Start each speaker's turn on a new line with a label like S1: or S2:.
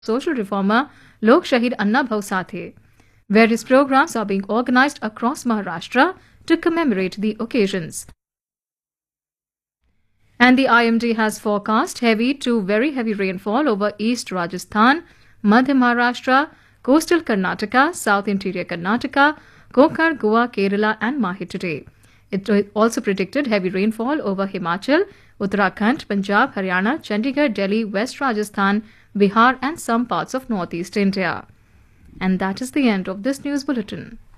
S1: social reformer Lok Shahid Anna Bhau Sathe. Various programs are being organized across Maharashtra to commemorate the occasions. And the IMD has forecast heavy to very heavy rainfall over East Rajasthan, Madhya Maharashtra, coastal Karnataka, South Interior Karnataka, Konkan, Goa, Kerala and Mahi today. It also predicted heavy rainfall over Himachal, Uttarakhand, Punjab, Haryana, Chandigarh, Delhi, West Rajasthan, Bihar and some parts of northeast India. And that is the end of this news bulletin.